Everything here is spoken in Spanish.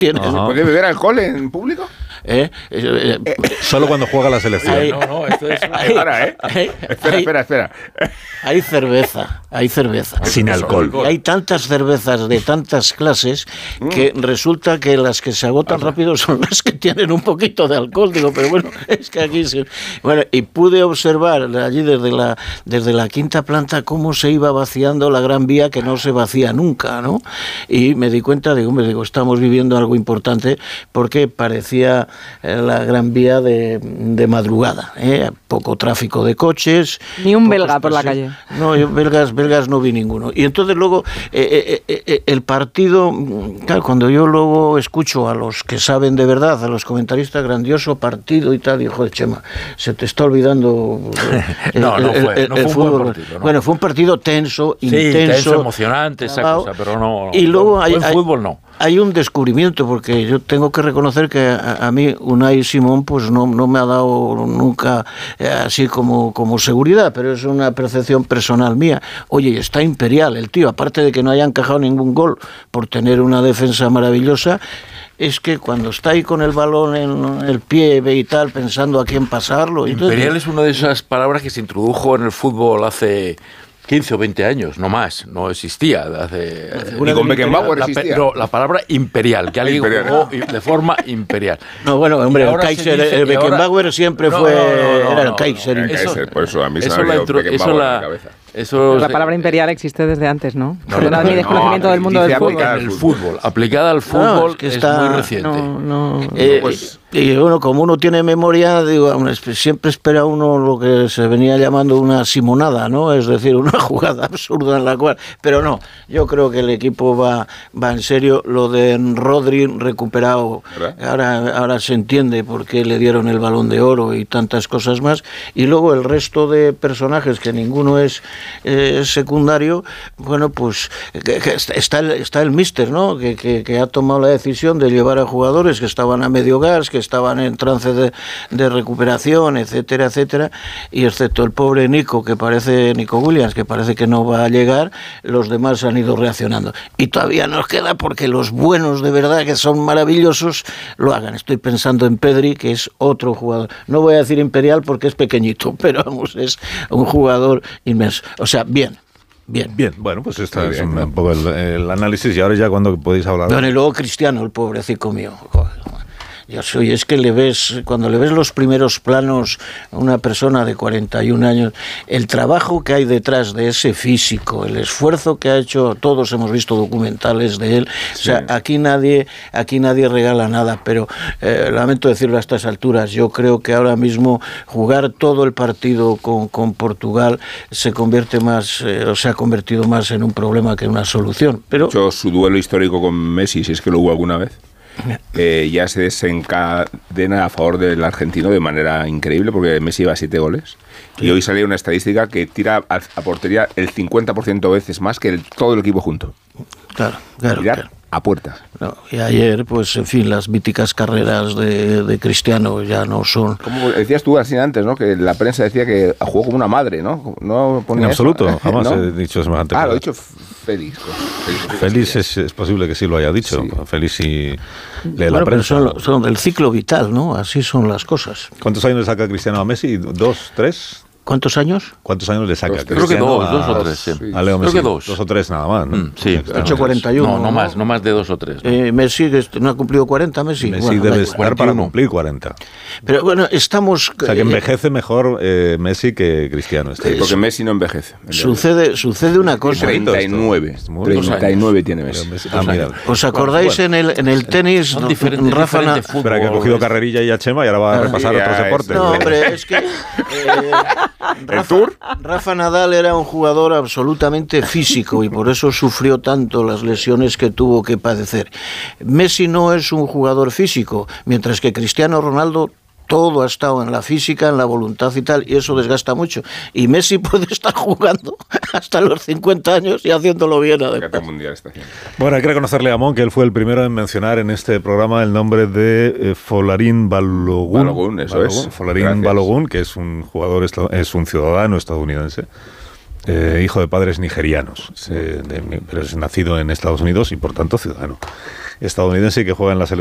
¿Puede beber alcohol en público? Solo cuando juega la selección. Esto es Espera. Hay cerveza. Sin alcohol. Y hay tantas cervezas de tantas clases que resulta que las que se agotan rápido son las que tienen un poquito de alcohol. Digo, pero bueno, es que aquí sí. Bueno, y pude observar allí desde la quinta planta cómo se iba vaciando la Gran Vía, que no se vacía nunca, ¿no? Y me di cuenta, digo, estamos viviendo algo importante, porque parecía la Gran Vía de madrugada, poco tráfico de coches. Ni un belga por la calle. No, yo belgas no vi ninguno. Y entonces luego el partido, claro, cuando yo luego escucho a los que saben de verdad, a los comentaristas, grandioso partido y tal, dijo, Chema, se te está olvidando el fútbol. Partido, ¿no? Bueno, fue un partido tenso, intenso, tenso, emocionante, esa cosa, pero no. Y luego fútbol no. Hay un descubrimiento, porque yo tengo que reconocer que a mí Unai Simón pues no me ha dado nunca así como seguridad, pero es una percepción personal mía. Oye, está imperial el tío, aparte de que no haya encajado ningún gol por tener una defensa maravillosa, es que cuando está ahí con el balón en el pie y tal, pensando a quién pasarlo. Imperial es una de esas palabras que se introdujo en el fútbol hace 15 o 20 años, no más, no existía. Ni con Beckenbauer existía. Pero la palabra imperial, que alguien jugó de forma imperial. No, bueno, hombre, el Kaiser, el Beckenbauer siempre fue era el Kaiser. Por eso a mí se me ha ido Beckenbauer en la cabeza. La palabra imperial existe desde antes, ¿no? Perdonad mi desconocimiento del mundo del fútbol. Aplicada al fútbol es muy reciente. Y bueno, como uno tiene memoria, digo, siempre espera uno lo que se venía llamando una simonada, ¿no? Es decir, una jugada absurda en la cual... Pero no, yo creo que el equipo va en serio. Lo de Rodri recuperado, ahora se entiende por qué le dieron el Balón de Oro y tantas cosas más. Y luego el resto de personajes, que ninguno es secundario, bueno, pues está el míster, ¿no? Que ha tomado la decisión de llevar a jugadores que estaban a medio gas, que estaban en trance de recuperación, etcétera, etcétera, y excepto el pobre Nico Williams, que parece que no va a llegar, los demás han ido reaccionando. Y todavía nos queda porque los buenos de verdad, que son maravillosos, lo hagan. Estoy pensando en Pedri, que es otro jugador. No voy a decir imperial porque es pequeñito, pero vamos, es un jugador inmenso. O sea, bien. Bueno, pues este es un poco el análisis, y ahora ya cuando podéis hablar. Bueno, y luego Cristiano, el pobrecito mío. Es que cuando le ves los primeros planos a una persona de 41 años, el trabajo que hay detrás de ese físico, el esfuerzo que ha hecho, todos hemos visto documentales de él, sí. O sea, aquí nadie regala nada, pero lamento decirlo a estas alturas, yo creo que ahora mismo jugar todo el partido con Portugal se ha convertido más en un problema que en una solución. Pero su duelo histórico con Messi, si es que lo hubo alguna vez, ya se desencadena a favor del argentino de manera increíble, porque Messi lleva 7 goles. Sí. Y hoy salió una estadística que tira a portería el 50% veces más que todo el equipo junto. Claro. A puerta. No, y ayer, pues, en fin, las míticas carreras de Cristiano ya no son... Como decías tú así antes, ¿no? Que la prensa decía que jugó como una madre, ¿no? No ponía en absoluto, eso, jamás ¿no? He dicho semejante cosa. Lo ha dicho Félix. Félix es posible que sí lo haya dicho. Sí. Félix y la prensa. Son del ciclo vital, ¿no? Así son las cosas. ¿Cuántos años le saca Cristiano a Messi? ¿2, 3? ¿Cuántos años? ¿Cuántos años le saca? Creo que dos o tres. Sí. A Leo Messi. Creo que dos. 2 o 3 nada más, ¿no? Sí. 8,41. No más de 2 o 3. ¿no? Messi no ha cumplido 40, Messi. Messi debe estar para cumplir 40. Pero bueno, estamos... O sea, que envejece mejor Messi que Cristiano. Porque Messi no envejece. Sucede una cosa. 39 tiene Messi. ¿Os acordáis en el tenis? Rafa Nadal. Espera, que ha cogido carrerilla y a Chema y ahora va a repasar otros deportes. No, hombre, es que... Rafa Nadal era un jugador absolutamente físico y por eso sufrió tanto las lesiones que tuvo que padecer. Messi no es un jugador físico, mientras que Cristiano Ronaldo todo ha estado en la física, en la voluntad y tal, y eso desgasta mucho. Y Messi puede estar jugando hasta los 50 años y haciéndolo bien. Bueno, hay que reconocerle a Mon que él fue el primero en mencionar en este programa el nombre de Folarin Balogun. Eso es. Folarin Balogun, que es un jugador, es un ciudadano estadounidense, hijo de padres nigerianos, pero es nacido en Estados Unidos y por tanto ciudadano estadounidense, que juega en la selección